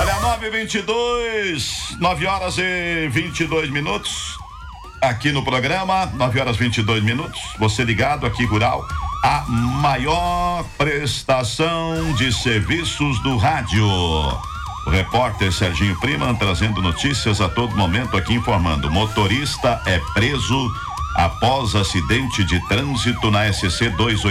Olha, 9h22, 9 horas e 22 minutos. Aqui no programa, 9 horas 22 minutos. Você ligado aqui, Rural, a maior prestação de serviços do rádio. O repórter Serginho Prima trazendo notícias a todo momento aqui informando. Motorista é preso após acidente de trânsito na SC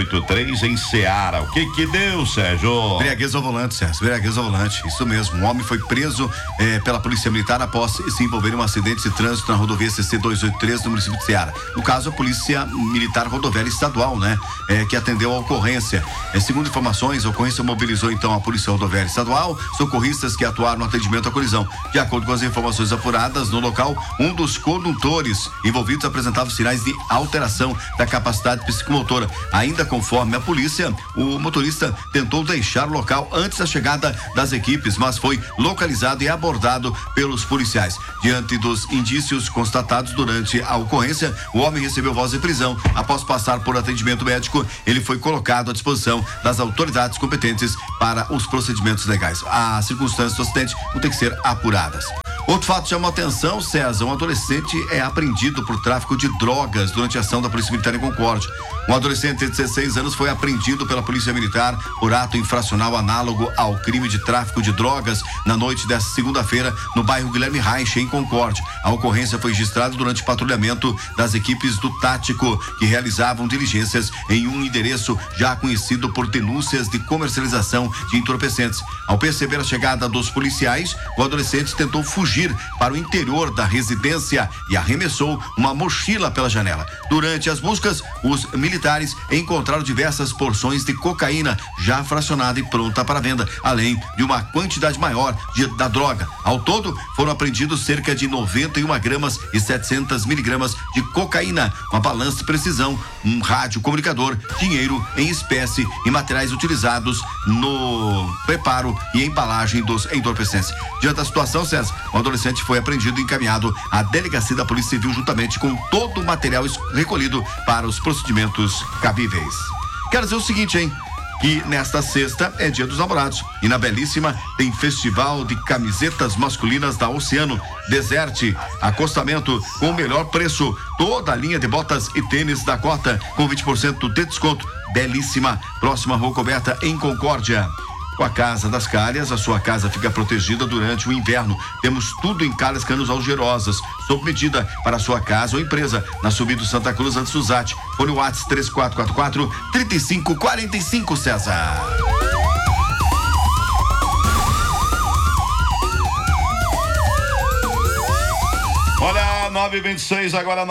283 em Ceará. O que deu, Sérgio? Embriaguez ao volante, Sérgio. Embriaguez ao volante, isso mesmo. Um homem foi preso pela Polícia Militar após se envolver em um acidente de trânsito na rodovia SC 283 no município de Ceará. No caso, a Polícia Militar Rodoviária Estadual, que atendeu a ocorrência. Segundo informações, a ocorrência mobilizou então a Polícia Rodoviária Estadual, socorristas que atuaram no atendimento à colisão. De acordo com as informações apuradas, no local, um dos condutores envolvidos apresentava sinais de alteração da capacidade psicomotora. Ainda conforme a polícia, o motorista tentou deixar o local antes da chegada das equipes, mas foi localizado e abordado pelos policiais. Diante dos indícios constatados durante a ocorrência, o homem recebeu voz de prisão. Após passar por atendimento médico, ele foi colocado à disposição das autoridades competentes para os procedimentos legais. As circunstâncias do acidente vão ter que ser apuradas. Outro fato chama a atenção, César. Um adolescente é apreendido por tráfico de drogas durante a ação da Polícia Militar em Concórdia. Um adolescente de 16 anos foi apreendido pela Polícia Militar por ato infracional análogo ao crime de tráfico de drogas na noite desta segunda-feira no bairro Guilherme Reich, em Concórdia. A ocorrência foi registrada durante patrulhamento das equipes do Tático, que realizavam diligências em um endereço já conhecido por denúncias de comercialização de entorpecentes. Ao perceber a chegada dos policiais, o adolescente tentou fugir para o interior da residência e arremessou uma mochila pela janela. Durante as buscas, os militares encontraram diversas porções de cocaína já fracionada e pronta para venda, além de uma quantidade maior da droga. Ao todo, foram apreendidos cerca de 91 gramas e 700 miligramas de cocaína, uma balança de precisão, um rádio comunicador, dinheiro em espécie e materiais utilizados no preparo e embalagem dos entorpecentes. Diante da situação, César, o adolescente foi apreendido e encaminhado à delegacia da Polícia Civil juntamente com todo o material recolhido para os procedimentos cabíveis. Quero dizer o seguinte, hein? Que nesta sexta é Dia dos Namorados e na Belíssima tem festival de camisetas masculinas da Oceano Desert, acostamento com o melhor preço, toda a linha de botas e tênis da Cota com 20% de desconto. Belíssima, próxima Rua Coberta em Concórdia. Com a Casa das Calhas, a sua casa fica protegida durante o inverno. Temos tudo em calhas canos algerosas, sob medida para a sua casa ou empresa, na subida do Santa Cruz, antes do Zate. Fone WhatsApp 3444-3545, César. Olha, 9h26, agora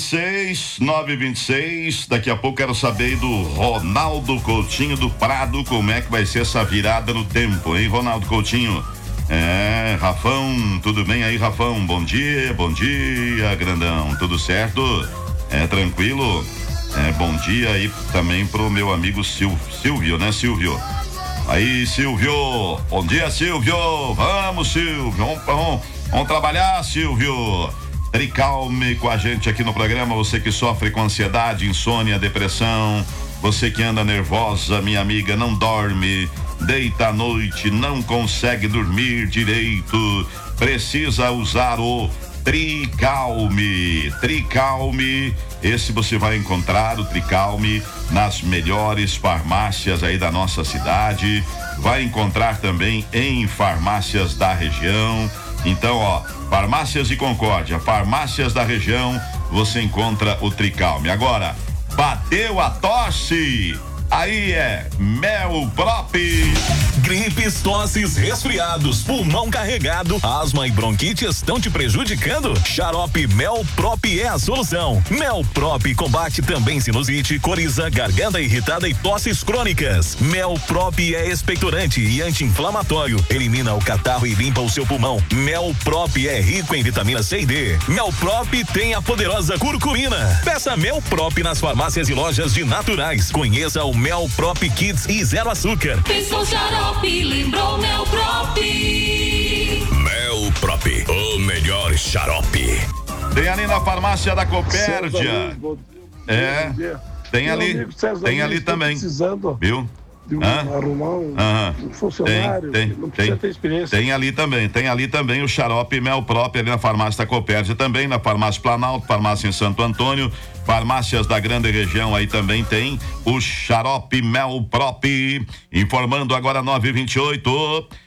9h26. Daqui a pouco quero saber do Ronaldo Coutinho do Prado, como é que vai ser essa virada no tempo, hein, Ronaldo Coutinho? Rafão, tudo bem aí, Rafão? Bom dia, grandão, tudo certo? Tranquilo? Bom dia aí também pro meu amigo Silvio, né, Silvio? Aí, Silvio, bom dia, Silvio, vamos, Silvio, vamos trabalhar, Silvio. Tricalme com a gente aqui no programa, você que sofre com ansiedade, insônia, depressão, você que anda nervosa, minha amiga, não dorme, deita à noite, não consegue dormir direito, precisa usar o Tricalme. Esse você vai encontrar o Tricalme nas melhores farmácias aí da nossa cidade, vai encontrar também em farmácias da região. Então, farmácias de Concórdia, farmácias da região, você encontra o Tricalme. Agora, bateu a tosse, aí é Melprop. Gripes, tosses, resfriados, pulmão carregado, asma e bronquite estão te prejudicando? Xarope Melprop é a solução. Melprop combate também sinusite, coriza, garganta irritada e tosses crônicas. Melprop é expectorante e anti-inflamatório, elimina o catarro e limpa o seu pulmão. Melprop é rico em vitamina C e D. Melprop tem a poderosa curcumina. Peça Melprop nas farmácias e lojas de naturais. Conheça o Melprop Kids e zero açúcar. Pensou xarope, lembrou Melprop. Melprop, o melhor xarope. Tem ali na farmácia da Copérdia. Bom dia. Tem ali também. Precisando, viu? arrumar um funcionário, não precisa ter experiência. Tem ali também o xarope Mel Prop ali na farmácia da Copérdia também, na farmácia Planalto, farmácia em Santo Antônio, farmácias da grande região aí também tem o xarope Mel Prop. Informando agora 9:28.